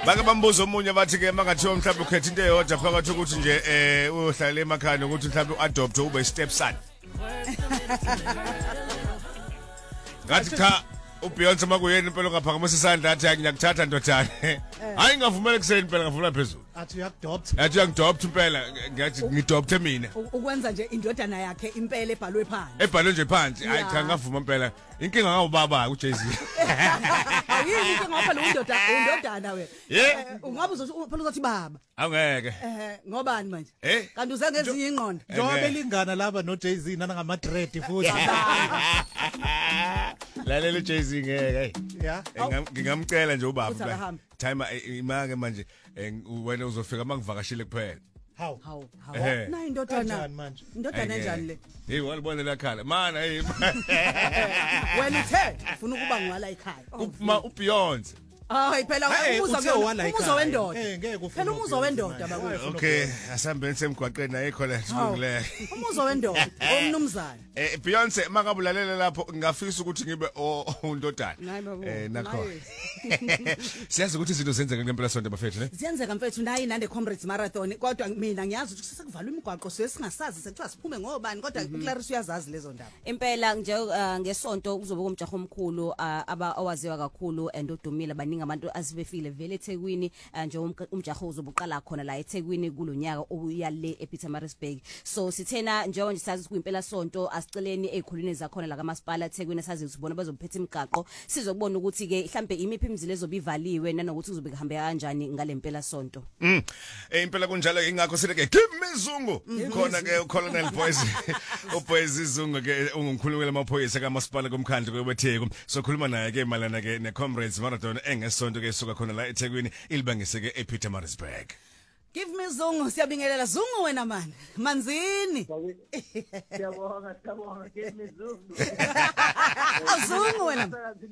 Bake bambuza omunye bathi ke mangathiwa mhlawumbe ukhetha into eyodwa phakathi ukuthi nje uyohlala emakhaya nokuthi mhlawumbe uadopt ube stepson. Ngathi cha uBeyonce makuyena impela ngaphakamisa isandla athi ngiyakuthatha ndodana. Hayi ngavumela kuseni impela ngavumela phezulu. Athi uyakuadopt. Athi uyangiadopt impela ngathi ngidopte mina. Ukwenza nje indodana yakhe impela ebhalwe phansi. Ebhalwe nje phansi. Hayi cha ngavuma impela. Inkinga ngawubaba uJay-Z. Ayini inkinga ngapha lo indodana wena. Ungabe phela uzothi baba. Angeke. Ngobani manje? Kanti uze ngezinye ingqondo. Njobe lingana laba no Jay-Z nana ngama dread futhi. Lalela uJay-Z ngeke. Yeah. Ngingamcela nje ubaba. Time imake manje wena uzofika mangivakashile kuphela. How? Na indodana manje. Indodana enjani le? Hey walibona la khala. Mana hey. Wena uthe ufuna ukuba ngwala ekhaya. uBeyonce. Hayi phela umuzo wendoda. Phela umuzo wendoda bakwethu. Okay, asambeni semgwaqeni ayikho la sikulele. Umuzo wendoda omnumzana. Beyonce makabulalela lapho ngafisa ukuthi ngibe undodana. Nakho. Siyazi ukuthi izinto zenzeka ngempela sonto bafethu ne? Ziyenzeka mfethu nayi nande Comrades Marathon kodwa mina ngiyazi ukuthi sesekuvalwa imigwaqo singasazi sekuthiwa siphume ngobani kodwa uClarissa uyazazi lezo ndaba. Impela nje ngesonto kuzobe kumjaho omkhulu awaziwa kakhulu and odumile abaningi abantu asibefile vele eThekwini nje umjaho uzobuqala khona la eThekwini kulonyaka oyale ePietermaritzburg. So sithena nje nje sazi kuyimpela sonto asiceleni ezikhulwini zakhona la kaMasipala eThekwini sazi ukuthi bona bazophetha imigaqo sizokubona ukuthi ke mhlambe imiphi imizila ezobivaliwe nanokuthi kuzobe kuhambe kanjani ngalempela sonto. Impela kunjalo ingakho sithi ke give me Zungu khona ke uColonel Boys uBoys Zungu ke ungumkhulumeli wamaphoyisa kaMasipala komkhandlu weTheku so khuluma naye ke malana ke neComrades Marathon engesonto ke suka khona la eThekwini ilibangise ke ePietermaritzburg. Give me Zungu siyabingelela Zungu wena man manzini. Siyabonga give me Zungu. Zungu wena.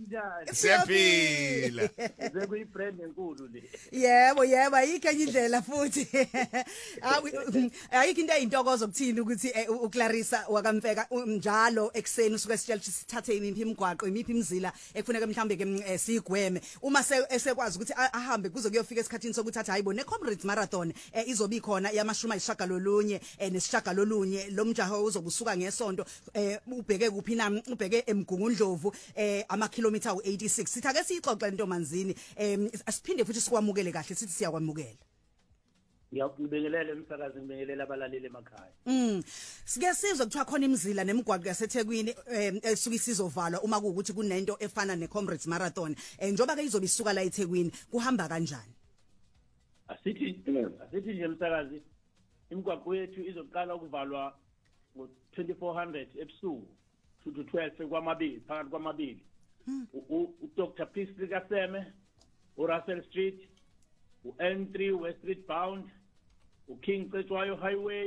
Siyaphila. Sekuyibrand enkulu le. Yebo ayikho enye indlela futhi. Ayikho into eyintokozo ukuthini ukuthi uClarissa wakamfeka njalo ekseni usuke sitshela ukuthi sithathe imiphi imigwaqo imiphi imizila ekufuneka mhlambe ke sigweme uma esekwazi ukuthi ahambe kuze kuyofika esikhathini sokuthatha hayibo neComrades Marathon izobi khona yamashuma ishagalolunye nesishagalolunye lo mjaho uzobusuka ngesonto ubheke kuphi na ubheke eMgungundlovu ama-kilometer u86 sithi ake sixoxe ntomanzini asiphinde futhi sikwamukele kahle sithi siyakwamukela. Ngiyakubingelela emsakazi ngibingelela abalaleli emakhaya. Sike sizwe kuthiwa khona imizila nemigwaqo yaseThekwini esuka isizovalwa uma kuukuthi kunento efana neComrades Marathon njoba ke izobe isuka la eThekwini kuhamba kanjani? Asithi nje emsakazi imigwaqo yethu izoqala ukuvalwa ngo-2400 ebusuku to 12 kwamabili phakathi kwamabili. uDr Priestley Kaseme, uRussell Street, uN3 West Street bound, uKing Cetshwayo Highway,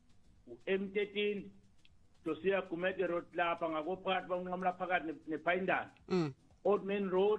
uM13 Josiah Gumede Road lapha ngakophakathi banqamla phakathi nePhayindana. Old Main Road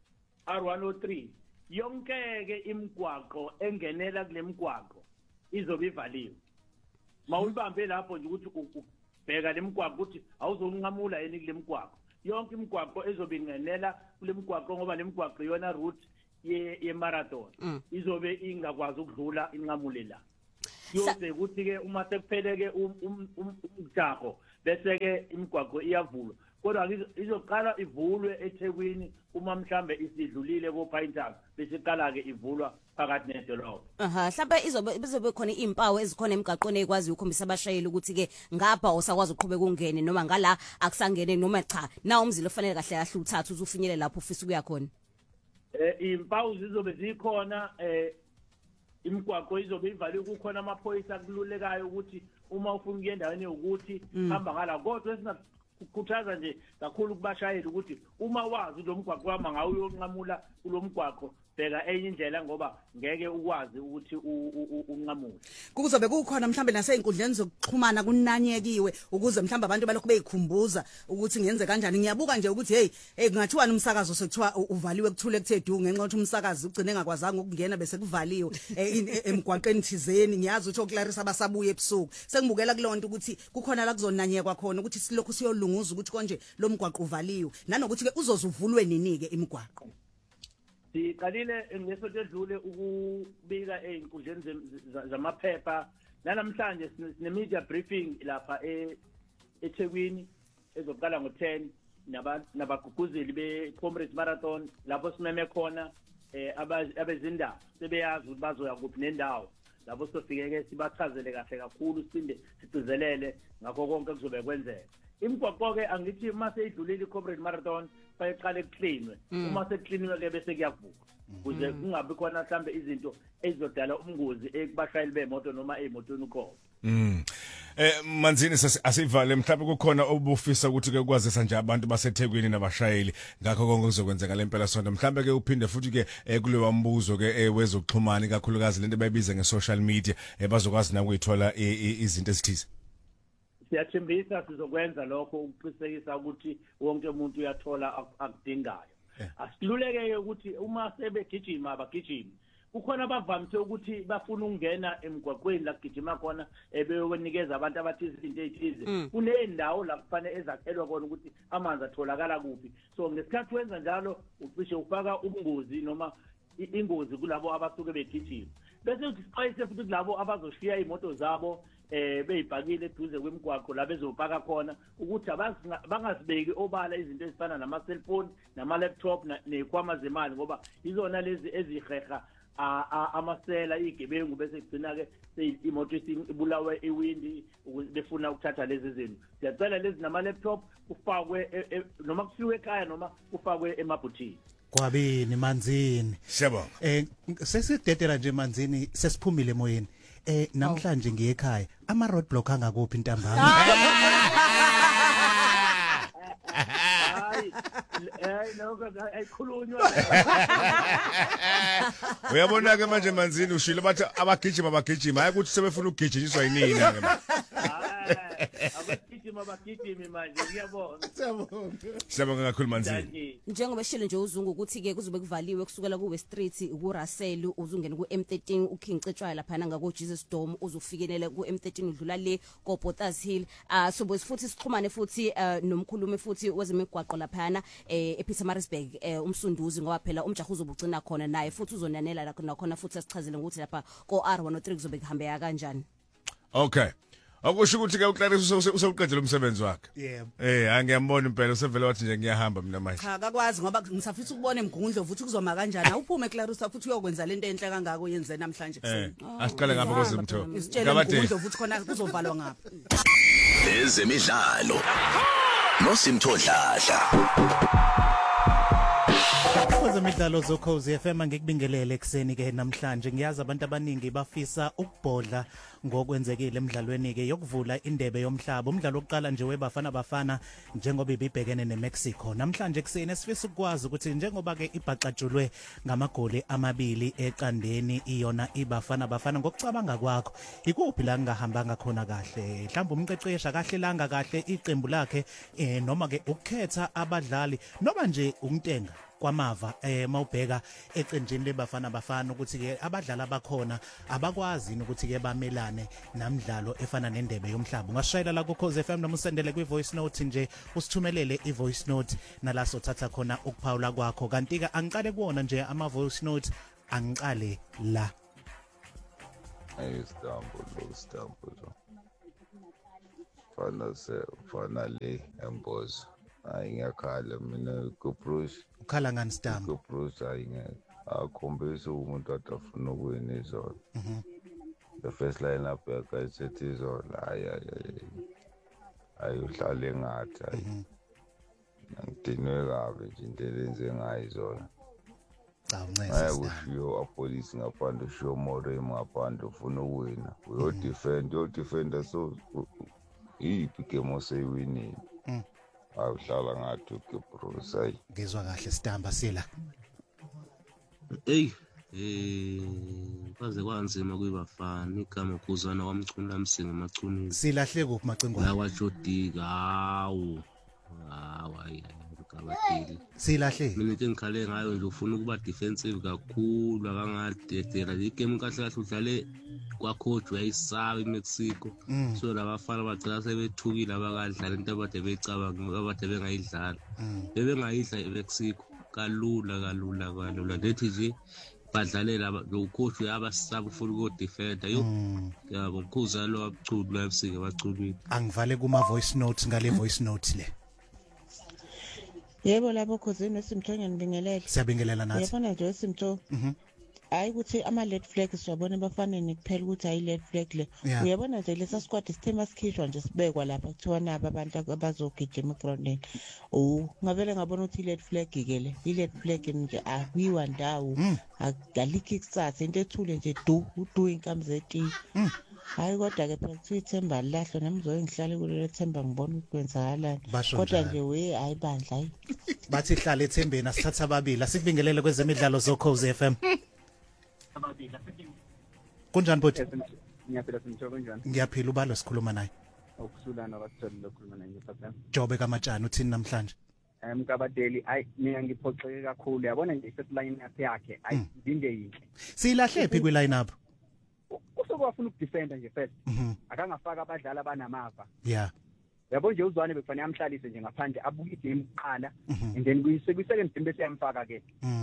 R103 yonke ke imigwaqo engenela kule migwaqo izobe ivaliwe. Mawulibambe lapho nje ukuthi ubheka le migwaqo ukuthi awuzonqamula yini kule migwaqo. Yonke imigwaqo ezobe ingenela kule migwaqo ngoba le migwaqo iyona route ye marathon izobe ingakwazi ukudlula inqamule la. Yose ukuthi ke uma sekuphele ke umjaho bese ke imigwaqo iyavulwa. Kodwa izoqala ivulwe eThekwini uma mhlambe isidlulile koPhayintaba bese qala ke ivulwa phakathi nedolobha. Mhlawumbe izobe khona izimpawu ezikhona emigaqweni ekwazi ukukhombisa abashayeli ukuthi ke ngapha usakwazi uqhubeka ungene noma ngala akusangene noma cha na umzila ofanele kahle kahle uthatha uzufinyele lapho ufisa ukuya khona. Izimpawu zizobe zikhona imigwaqo izobe ivaliwe kukhona amaphoyisa kululekayo ukuthi uma ufuna ukuya endaweni ukuthi hamba ngala kodwa kukhuthaza nje kakhulu kubashayeli ukuthi uma wazi lo mgwaqo wama ngawo uyonqamula kulo mgwaqo bheka enye indlela ngoba ngeke ukwazi ukuthi unqamule. Kuzobe kukhona mhlambe nasey'nkundleni zokuxhumana kunanyekiwe ukuze mhlambe abantu balokhu beyikhumbuza ukuthi ngenze kanjani. Ngiyabuka nje ukuthi hey kungathiwa umsakazo sekuthiwa uvaliwe kuthule kuthe du ngenxa yokuthi umsakazi ugcine engakwazanga ukungena bese kuvaliwe emgwaqeni thizeni. Ngiyazi ukuthi oClarissa abasabuye ebusuku sengibukela kulonto ukuthi kukhona la kuzonanyekwa khona ukuthi silokhu siyolunguza ukuthi konje lo mgwaqo uvaliwe nanokuthi ke uzozuvulwe nini ke imigwaqo. siqalile ngesonto edlule ukubika einkundleni zamaphepha namhlanje sine media briefing lapha eThekwini ezoqala ngo10 nabaguguzeli beComrades Marathon lapho simeme khona abezindaba sebeyazi ukuthi bazoya kuphi nendawo lapho sofike sibachazele kahle kakhulu sinde sigcizelele ngakho konke kuzobe kwenzeka imigwaqo ke angithi uma seyidlulile iComrades Marathon bayiqala ekucleanwe uma sekucleanwe ke bese kuyavuka ukuze kungabi khona mhlambe izinto ezizodala umngozi ekubashayeli bemoto noma emotweni ukhona Manzini asivale mhlawumbe kukhona obufisa ukuthi ke kwazisa nje abantu baseThekwini nabashayeli ngakho konke kuzokwenzeka lempela sonto mhlawumbe ke uphinde futhi ke kulewa mbuzo ke wezokuxhumana kakhulukazi lento bayibiza nge-social media bazokwazi na ukuyithola izinto ezithize siyathembisa sizokwenza lokho ukuqinisekisa ukuthi wonke umuntu uyathola akudingayo asiluleke ukuthi uma sebegijima abagijimi ukhona abavamise ukuthi bafuna ukungena emgwaqweni la kugijima khona beyonikeza abantu abathize izinto ezithize kunendawo la kufanele ezakhelwa khona ukuthi amanzi atholakala kuphi so ngesikhathi wenza njalo ucishe ufaka ubungozi noma ingozi kulabo abasuke begijima bese usixwayise futhi kulabo abazoshiya imoto zabo beyibhakile eduze kwemigwaqo la bezopaka khona ukuthi bangazibeki obala izinto ezifana nama cellphone nama laptop nekwama zemali ngoba izona lezi eziheha amasela igebengu bese kugcina ke imoto ibulawe iwindi befuna ukuthatha lezi zinto siyacela lezi nama laptop kufakwe noma kufiwe ekhaya noma kufakwe emabhuthini kwabini Manzini siyabonga sesidedela nje Manzini sesiphumile emoyeni namhlanje ngiye ekhaya ama roadblock angakuphi ntambama ayikhulunywa uyabona ke manje Manzini ushilo bathi abagijima hayi ukuthi sebefuna ukugijiswa yinina ke abagijimi manje ngiyabona siyabonga kakhulu Manzini njengoba shilo nje uzungu ukuthi ke kuzobe kuvaliwe kusukela kuwe street kuRussell uzungena kuM13 uKingcetshwayo lapha ngako Jesus Dome uzufikelela kuM13 udlula le koBotas Hill so besifuthi sixhumane futhi nomkhulumi futhi wezemigwaqo lapha ePietermaritzburg umsunduzi ngoba phela umjaho uzobucina khona naye futhi uzonanela la khona futhi asichazele ukuthi lapha ko R103 kuzobe kuhambeka kanjani okay akusho ukuthi ke uClarissa usewuqedile umsebenzi wakhe yebo angiyambona impela usevele wathi nje ngiyahamba mina manje cha akakwazi ngoba ngisafisa ukubona emgungundlo futhi kuzoma kanjani awuphume Clarissa futhi uyokwenza lento enhle kangaka yenze namhlanje kuseni asiqale ngapha kozimtho isitshele emgungundlo futhi khona kuzovalwa ngapha ezemidlalo noSimthodladla Kwezemidlalo zoKhozi FM ngikubingelele ekseni ke namhlanje ngiyazi abantu abaningi bafisa ukubhodla ngokwenzekile emidlalweni ke yokuvula indebe yomhlaba umdlalo oqala nje webafana bafana njengoba ibibhekene neMexico namhlanje kuseni sifisa ukwazi ukuthi njengoba ke ibhaqajulwe ngamagoli amabili eqandeni iyona ibafana bafana ngokucabanga kwakho ikuphi la ngahambanga khona kahle mhlawumbe umqeqesha kahle langa kahle iqembu lakhe noma ke ukukhetha abadlali noma nje ukuntenga kwamava mawubheka eqenjini lebafana bafana ukuthi ke abadlali abakhona abakwazi ukuthi ke bamelane namdlalo efana nendebe yomhlaba ungashayela la ku Khosi FM noma usendele kwi voice note nje usithumelele i voice note nala sothatha khona ukuphawula kwakho kanti ke angiqale kuona nje ama voice note angiqale la Istanbul fana le embozo ngiyakhala mina kuBruce ukhala ngani Stambo kuBruce akhombisa umuntu atafuna ukuwina izolo the first lineup yakayisithi izolo ayuhlale ngathi ngidinwe kabi nje into elenze ngayo izolo kushiyo apolice ngaphandle ushiyo more ngaphandle ufuna ukuwina uyodefenda so iyiphi game oseyiwinile awuhlala ngathi uKebruce hayi ngizwa kahle Stamba sila kwaze kwanzima kuyibafana igama ukuzana kwamcuna msinga macunini silahle kuphi macingwane yawajodika hawu kabatili silahle mina into engikhale ngayo nje ufuna ukuba defensive kakhulu akangadedela igame kahle kahle udlale kwacoach uyayisaba eMexico so labafana bagcina sebethukile abakadlala into abade becabanga abade bengayidlala bebengayidla eMexico kalula lethi nje badlalela lo coach uyabasaba ufuna uku defender yabo ukhuza lo abaculi la ebusika baculwini angivale kuma voice notes ngale voice notes le yebo lapho khosini esimthonyeni bingelele siyabingelela nathi yabona nje esimtho hayi ukuthi ama red flags siyabona bafanele kuphela ukuthi hayi red flag le uyabona nje lesa squad isithema sikhishwa nje sibekwa lapha kuthiwa naba abantu abazogijima egroundini ngavele ngabona ukuthi red flag ke le i red flag nje akuyiwa ndawo akalikho ikusasa into ethule nje do inkamu zeti hayi kodwa ke phela kuthi ithemba lahlo nemizoyo ngihlale kulelo themba ngibona ukwenzakalani kodwa nje hayi bandla hayi bathi hlala ethembeni asithatha ababili asibingelele kwezemidlalo zoKhozi FM kunjani bhuti ngiyaphila simthola kunjani ngiyaphila ubalo sikhuluma naye ukusulana basitholile lokhuluma naye ngiphatha Jobe kaMatshana uthini namhlanje Mkabadeli mina ngiphoxeke kakhulu yabona nje iset line yakhe ayidinde yinhle silahle phi kwi line up usuke wafuna ukudefenda nje first akangafaka abadlali abanamava yabo nje uzwane bekufanele amhlalise nje ngaphandle abuke igame iqala and then kuyisecond game bese yamfaka ke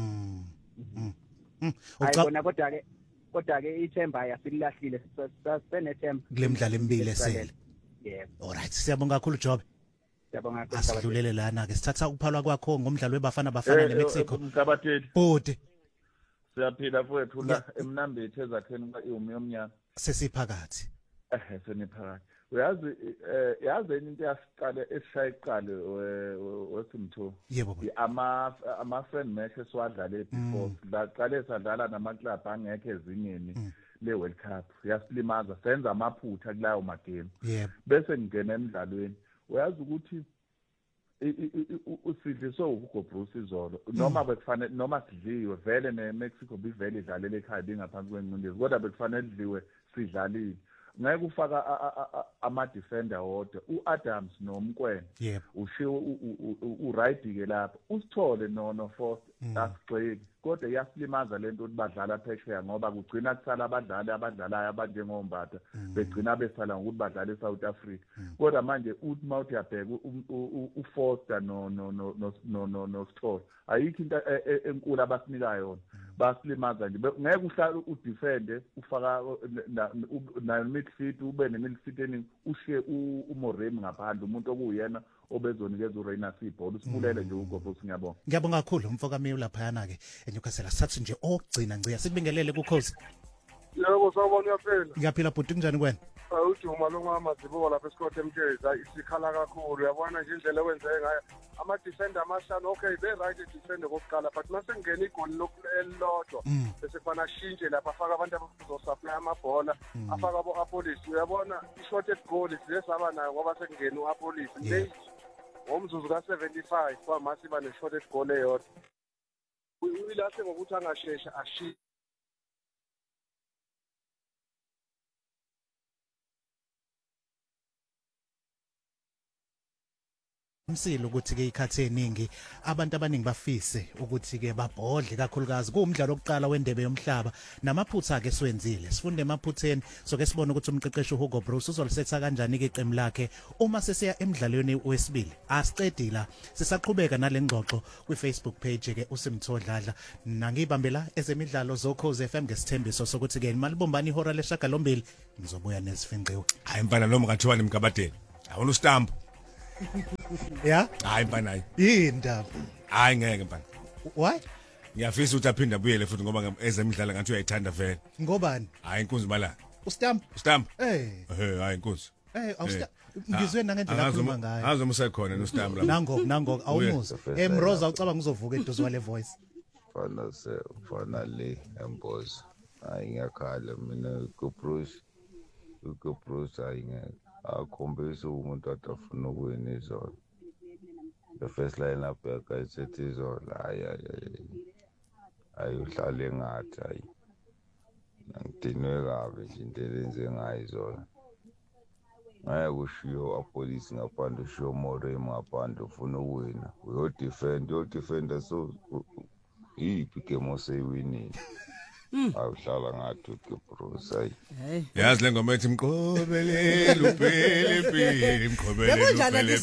ayibona kodwa ke ithemba yasililahlile senethemba kulemidlalo emibili esele alright siyabonga kakhulu Jobe siyabonga kakhulu asidlulele lana ke sithatha ukuphalwa kwakho ngomdlalo webafana bafana neMexico Mkabateli bhuti siyaphila mfowethu la emnambethi ezakheni kaIumi yomnyaka sesiphakathi seniphakathi yazi into yasiqale esishaya iqale wesimtho yebo ama friend match esiwadlale before laqale sadlala nama club angekho ezingeni le World Cup yasilimaza senza amaphutha kulayo magame bese ngena emidlalweni uyazi ukuthi usidliswe uHugo Bruce izolo noma bekufanele noma sidliwe vele neMexico bivele idlalele ekhaya bingaphansi kwencindezi kodwa bekufanele idliwe sidlalile ngeke ufaka ama defender wodwa uAdams noMkwena ushiwo uRight ke lapha usithole no Force asigxeki kodwa yasilimaza lento ukuthi badlala phesheya ngoba kugcina kusala abadlalayo abanjengombatha begcina besala ngokuthi badlala eSouth Africa kodwa manje uthi mawuthi yabheka uFoster no Sithole ayikho into enkulu abasinika yona basilimaza nje ngeke uhlale udefende ufaka na midfield ube nemidfield eningi ushiye uMoremi ngaphandle umuntu okuyena obezonikeza uReina Sibhola usibulele nje uGobhosi ngiyabonga kakhulu umfoka Miyu lapha yana ke eNewcastle asathu nje ogcina ngciya sikubingelele kuKhozi yebo sawubona uyaphela ngiyaphila bhuti kunjani kwena ujuma longamazibo lapha eScott Mkeza isikhala kakhulu uyabona nje indlela okwenzeke ngayo ama defender amashana okay they right defender kokuqala but mase ngena igoli elilodwa bese kufana shintshe lapha afaka abantu abazosupply amabhola afaka abo Apolice uyabona i-shorted goal lesaba nayo ngoba sekungena uApolice late ngomzuzu ka75 kwamasiba ne-shorted goal eyodwa uyilahle ngokuthi angashesha ashi umsilo ukuthi ke ikhathi eningi abantu abaningi bafise ukuthi ke babhodle kakhulukazi kuumdlalo oqala wendebe yomhlaba namaphutha ke siwenzile sifunde emaphutheni soke sibone ukuthi umqeqeshi uHugo Bruce uzolisetha kanjani ke iqembu lakhe uma sesiya emidlalweni wesibili asiqedi la sisaqhubeka nalengxoxo kwiFacebook page ke uSimthodladla nangibambela ezemidlalo zoKhozi FM ngesithembiso sokuthi ke imalibombani ihora leshaka lombili ngizobuya nezifinqiwe hayi mfana noma kathiwa nimkabadeli awona ustamp hayi mfana indaba hayi ngeke mfana why ngiyafisa ukuthi aphinda abuyele futhi ngoba ezemidlalo ngathi uyayithanda vele ngobani hayi inkunzi bala ustamp hayi inkunzi ngizwe nangendlela akhuluma ngayo azomusekhona noStamp lapha nango awumuza Mroza ucabanga uzovuka eduze wale voice fana le embozo hayi ngiyakhala mina kuBruce hayi akhombisa umuntu atafuna ukuwina izolo the first line up yakhe sethi izolo hayi uhlale ngathi hayi ngidinwe kabe nje into elenze ngayo izolo ngeke ushiyo apolice ngaphandle ushiyo Moremi ngaphandle ufuna ukuwina uyodefenda so iphi game osewinile awuhlala ngathi uGibruce hayi yazi le ngoma ethi mqobelela uphele phele mqobelela